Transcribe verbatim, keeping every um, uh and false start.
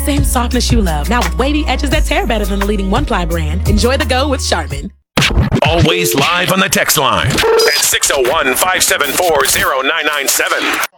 same softness you love, now with wavy edges that tear better than the leading one-ply brand. Enjoy the go with Charmin. Always live on the text line at six oh one, five seven four, oh nine nine seven.